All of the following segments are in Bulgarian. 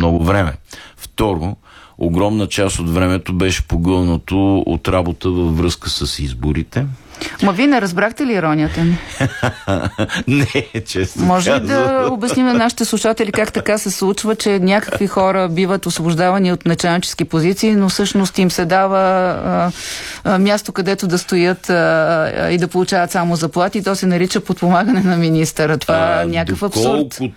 много време. Второ, огромна част от времето беше погълнато от работа във връзка с изборите. Ма вие не разбрахте ли иронията ми? Не, честно. Може ли да обясним на нашите слушатели как така се случва, че някакви хора биват освобождавани от началнически позиции, но всъщност им се дава място, където да стоят и да получават само заплати, и то се нарича подпомагане на министъра. Това е някакъв абсурд.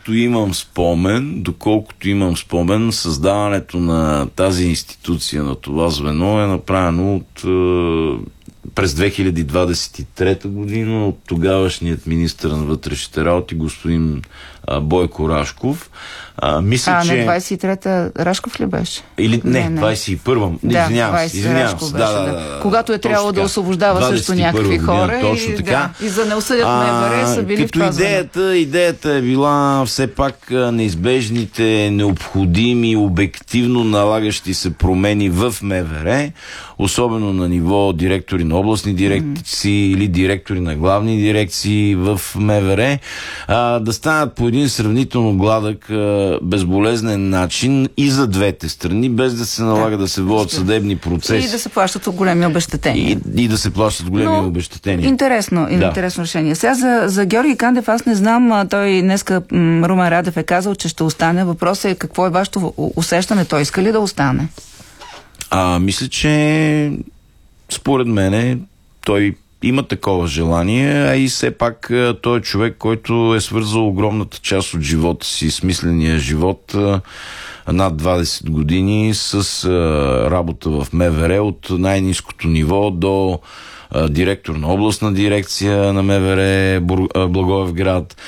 Доколкото имам спомен, създаването на тази институция, на това звено е направено от през 2023 година от тогавашният министър на вътрешните работи, господин Бойко Рашков. Мисля, че... не 23-та Рашков ли беше? Или не 21-та. Извинявам се. Да. Когато е трябвало да освобождава също някакви хора. Точно така. И за не осъдят МВР са били като в това идеята е била все пак неизбежните, необходими, обективно налагащи се промени в МВР, особено на ниво директори на областни дирекции или директори на главни дирекции в МВР, да станат по един сравнително гладък, безболезнен начин и за двете страни, без да се налага да се водят съдебни процеси. И да се плащат големи обезщетения. И да се плащат големи обезщетения. Интересно решение. Сега за Георги Кандев аз не знам, той днеска Румен Радев е казал, че ще остане. Въпросът е какво е вашето усещане, той иска ли да остане? Мисля, че според мене той има такова желание, а и все пак той е човек, който е свързал огромната част от живота си, смисления живот, над 20 години с работа в МВР от най-ниското ниво до директор на областна дирекция на МВР Благоевград,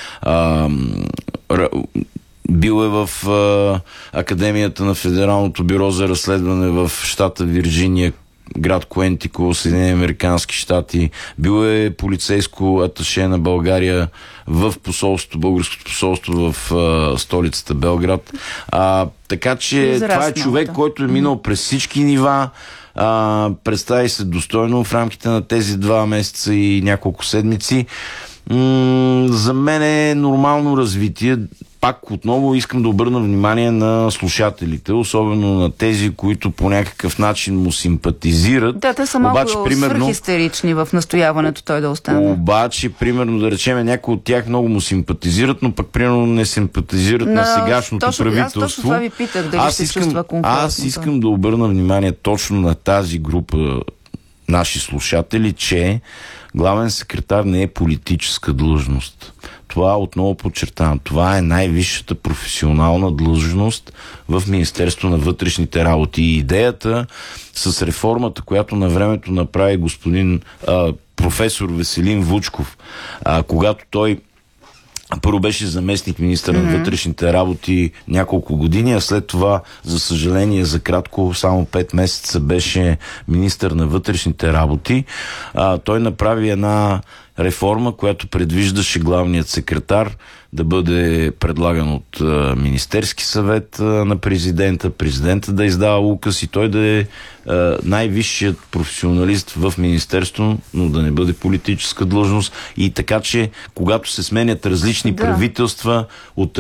бил е в Академията на Федералното бюро за разследване в щата Вирджиния, град Куентико, Съединени американски щати. Бил е полицейско аташе на България в българското посолство в столицата Белград. Така че това е човек, който е минал през всички нива, представи се достойно в рамките на тези 2 месеца и няколко седмици. За мен е нормално развитие. Пак отново искам да обърна внимание на слушателите, особено на тези, които по някакъв начин му симпатизират. Да, те са малко свръхистерични в настояването той да остане. Обаче, примерно, да речем, някои от тях много му симпатизират, но пък, примерно, не симпатизират на сегашното правителство. Аз точно това ви питах, дали се чувства комфортно. Аз искам да обърна внимание точно на тази група наши слушатели, че главен секретар не е политическа длъжност. Това отново подчертавам. Това е най-висшата професионална длъжност в Министерство на вътрешните работи. И идеята с реформата, която на времето направи господин професор Веселин Вучков, когато той първо беше заместник министър на вътрешните работи няколко години, а след това, за съжаление, за кратко, само 5 месеца беше министър на вътрешните работи. Той направи една реформа, която предвиждаше главният секретар да бъде предлаган от Министерски съвет на президента да издава указ и той да е най-висшият професионалист в министерство, но да не бъде политическа длъжност. И така, че когато се сменят различни правителства от